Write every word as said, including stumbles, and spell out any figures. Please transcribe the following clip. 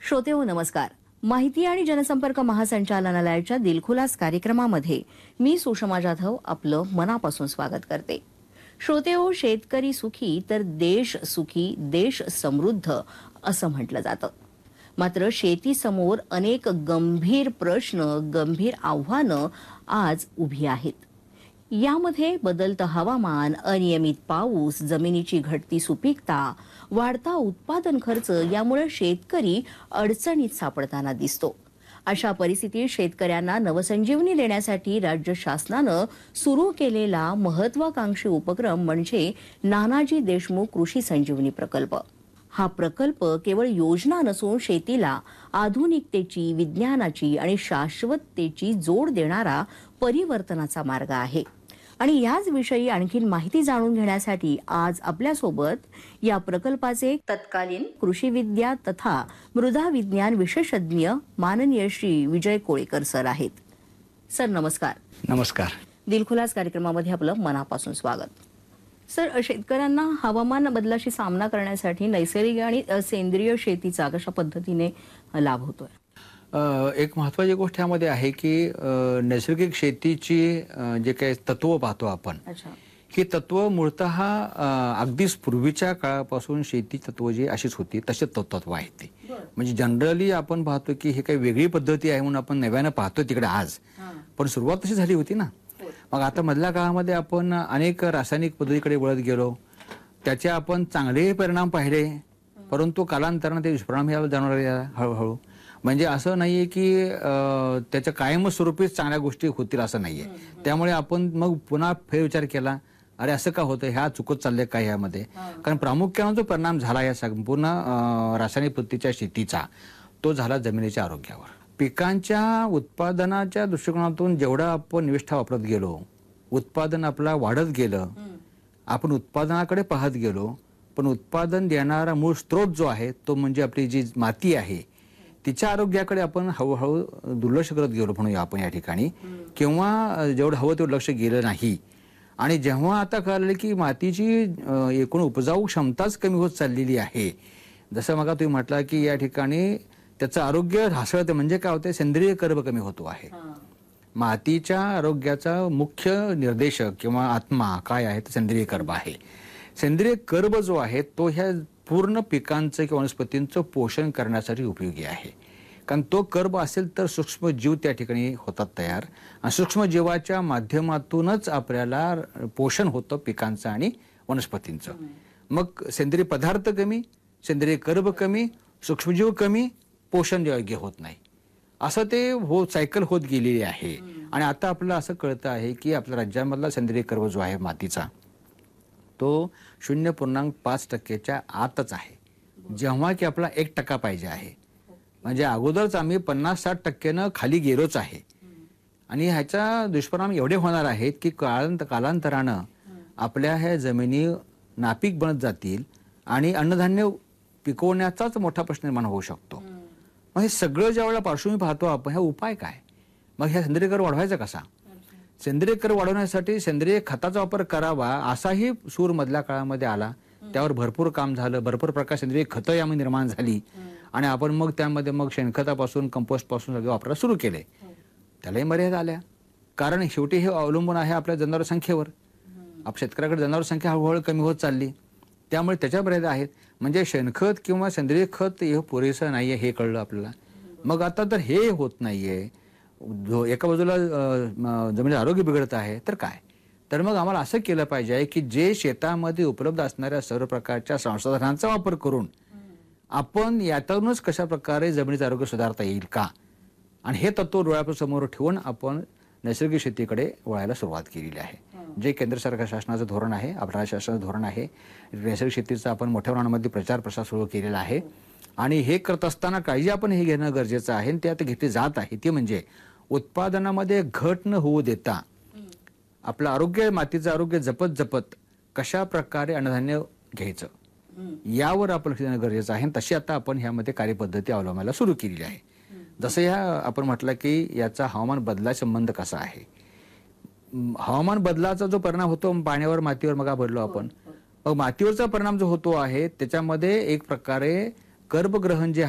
श्रोतेहो नमस्कार. माहिती आणि जनसंपर्क महासंचालनालयाच्या दिलखुलास कार्यक्रमामध्ये मी सुषमा जाधव आपलं मनापासून स्वागत करते. श्रोतेहो, शेतकरी सुखी तर देश सुखी, देश समृद्ध असं म्हटलं जातं. मात्र शेतीसमोर अनेक गंभीर प्रश्न, गंभीर आव्हानं आज उभी आहेत. यामध्ये बदलतं हवामान, अनियमित पाऊस, जमिनीची घटती सुपीकता, वाढता उत्पादन खर्च यामुळे शेतकरी अडचणीत सापडताना दिसतो. अशा परिस्थितीत शेतकऱ्यांना नवसंजीवनी देण्यासाठी राज्य शासनानं सुरू केलेला महत्वाकांक्षी उपक्रम म्हणजे नानाजी देशमुख कृषी संजीवनी प्रकल्प. हा प्रकल्प केवळ योजना नसून शेतीला आधुनिकतेची, विज्ञानाची आणि शाश्वततेची जोड देणारा परिवर्तनाचा मार्ग आहे. आणि याच विषयी आणखीन माहिती जाणून घेण्यासाठी आज आपल्यासोबत या प्रकल्पाचे तत्कालीन कृषी विद्या तथा मृदा विज्ञान विशेषज्ञ माननीय श्री विजय कोळेकर सर आहेत. सर नमस्कार. नमस्कार. दिलखुलास कार्यक्रमामध्ये आपलं मनापासून स्वागत. सर, शेतकऱ्यांना हवामान बदलाशी सामना करण्यासाठी नैसर्गिक आणि सेंद्रिय शेतीचा कशा पद्धतीने लाभ होतोय? एक महत्त्वाची गोष्ट यामध्ये आहे की नैसर्गिक शेतीची जे काही तत्व पाहतो आपण, ही तत्व मूळतः अगदीच पूर्वीच्या काळापासून शेती तत्व जी अशीच होती तसे तत्व आहेत ते. म्हणजे जनरली आपण पाहतो की हे काही वेगळी पद्धती आहे म्हणून आपण नव्यानं पाहतो तिकडे आज, पण सुरुवात तशी झाली होती ना. मग आता मधल्या काळामध्ये आपण अनेक रासायनिक पद्धतीकडे वळत गेलो, त्याचे आपण चांगलेही परिणाम पाहिले, परंतु कालांतराने ते दुष्परिणाम यायला जाणवणार आहे हळूहळू. म्हणजे असं नाहीये की त्याच्या कायमस्वरूपीच चांगल्या गोष्टी होतील असं नाहीये. त्यामुळे आपण मग पुन्हा फेरविचार केला, अरे असं का होतं, ह्या चुकत चाललंय काय यामध्ये. कारण प्रामुख्याने जो परिणाम झाला या संपूर्ण रासायनिक पद्धतीच्या शेतीचा, तो झाला जमिनीच्या आरोग्यावर. पिकांच्या उत्पादनाच्या दृष्टिकोनातून जेवढा आपण निविष्ठा वापरत गेलो, उत्पादन आपला वाढत गेलं, आपण उत्पादनाकडे पाहत गेलो, पण उत्पादन देणारा मूळ स्रोत जो आहे तो म्हणजे आपली जी माती आहे तिच्या आरोग्याकडे आपण हळूहळू दुर्लक्ष करत गेलो म्हणूया आपण या ठिकाणी, किंवा जेवढं हवं तेवढं लक्ष गेलं नाही. आणि जेव्हा आता कळलं की मातीची एकूण उपजाऊ क्षमताच कमी होत चाललेली आहे, जसं मग तुम्ही म्हटलं की या ठिकाणी त्याचं आरोग्य ढासळतं, म्हणजे काय होतं, सेंद्रिय कर्ब कमी होतो आहे. मातीच्या आरोग्याचा मुख्य निर्देशक किंवा आत्मा काय आहे तर सेंद्रिय कर्ब आहे. सेंद्रिय कर्ब जो आहे तो ह्या पूर्ण पिकांचं किंवा वनस्पतींचं पोषण करण्यासाठी उपयोगी आहे. कारण तो कर्ब असेल तर सूक्ष्म जीव त्या ठिकाणी होतात तयार, आणि सूक्ष्म जीवाच्या माध्यमातूनच आपल्याला पोषण होतं पिकांचं आणि वनस्पतींचं. मग सेंद्रिय पदार्थ कमी, सेंद्रिय कर्ब कमी, सूक्ष्मजीव कमी, पोषण योग्य होत नाही, असं ते हो सायकल होत गेलेली आहे. आणि आता आपल्याला असं कळतं आहे की आपल्या राज्यामधला सेंद्रिय कर्ब जो आहे मातीचा, तो शून्य पूर्णांक पाच टक्क्याच्या आतच आहे, जेव्हा की आपला एक टक्का पाहिजे आहे. म्हणजे अगोदरच आम्ही पन्नास साठ टक्क्यानं खाली गेलोच आहे. आणि ह्याचा दुष्परिणाम एवढे होणार आहेत की कालांत कालांतरानं आपल्या ह्या जमिनी नापीक बनत जातील आणि अन्नधान्य पिकवण्याचाच मोठा प्रश्न निर्माण होऊ शकतो. मग हे सगळं ज्या वेळेला पार्श्वभूमी पाहतो आपण, ह्या उपाय काय, मग ह्या सेंद्रिय कर्ब वाढवायचा कसा? सेंद्रिय कर्ब वाढवण्यासाठी सेंद्रिय खताचा वापर करावा असाही सूर मधल्या काळामध्ये आला. त्यावर भरपूर काम झालं, भरपूर प्रकार सेंद्रिय खतं यामध्ये निर्माण झाली, आणि आपण मग त्यामध्ये मग शेणखतापासून कंपोस्ट पासून सगळे वापरायला सुरू केले. त्यालाही मर्यादा आल्या, कारण शेवटी हे अवलंबून आहे आपल्या जनावर संख्येवर. आप शेतकऱ्याकडे जनावर संख्या हळूहळू कमी होत चालली, त्यामुळे त्याच्या मर्यादा आहेत. म्हणजे शेणखत किंवा सेंद्रिय खत हे पुरेसं नाहीये हे कळलं आपल्याला. मग आता तर हे होत नाहीये, एका बाजूला जमिनीचं आरोग्य बिघडत आहे, तर काय, तर मग आम्हाला असं केलं पाहिजे की जे शेतामध्ये उपलब्ध असणाऱ्या सर्व प्रकारच्या संसाधनांचा वापर करून आपण यातूनच कशा प्रकारे जमिनीचं आरोग्य सुधारता येईल का, आणि हे तत्व डोळ्यासमोर ठेवून आपण नैसर्गिक शेतीकडे वळायला सुरुवात केलेली आहे. जे केंद्र सरकार शासनाचं धोरण आहे, आपल्या शासनाचं धोरण आहे, नैसर्गिक शेतीचा आपण मोठ्या प्रमाणामध्ये प्रचार प्रसार सुरू केलेला आहे. आणि हे करत असताना काळजी आपण हे घेणं गरजेचं आहे, ते आता घेतली जात आहे. ती म्हणजे उत्पादनामध्ये घट न होऊ देता आपलं आरोग्य, मातीचं आरोग्य जपत जपत कशा प्रकारे अन्नधान्य घ्यायचं यावर आपण लक्ष देणं गरजेचं आहे. तशी आता आपण ह्यामध्ये कार्यपद्धती अवलंबायला सुरू केलेली आहे. जसं ह्या आपण म्हटलं की याचा हवामान बदला संबंध कसा आहे, हवामान बदलाचा जो परिणाम होतो पाण्यावर, मातीवर मग बोललो आपण, मग मातीवरचा परिणाम जो होतो आहे त्याच्यामध्ये एक प्रकारे कर्बग्रहण जे